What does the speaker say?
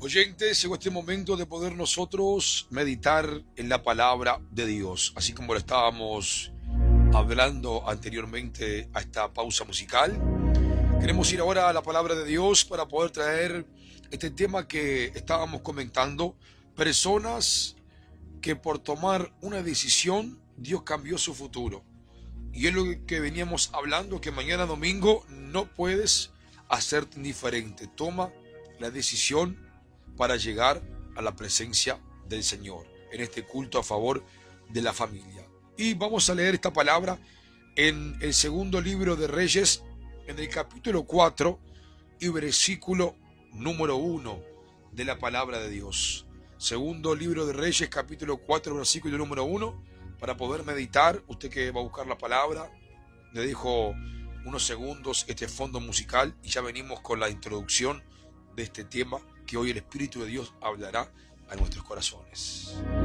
Oyentes, llegó este momento de poder nosotros meditar en la palabra de Dios, así como lo estábamos hablando anteriormente a esta pausa musical. Queremos ir ahora a la palabra de Dios para poder traer este tema que estábamos comentando. Personas que por tomar una decisión, Dios cambió su futuro. Y es lo que veníamos hablando, que mañana domingo no puedes hacerte indiferente. Toma la decisión para llegar a la presencia del Señor en este culto a favor de la familia. Y vamos a leer esta palabra en el segundo libro de Reyes, en el capítulo 4 y versículo número 1 de la palabra de Dios. Segundo libro de Reyes, capítulo 4, versículo número 1, para poder meditar. Usted que va a buscar la palabra, le dejo unos segundos este fondo musical y ya venimos con la introducción de este tema que hoy el Espíritu de Dios hablará a nuestros corazones.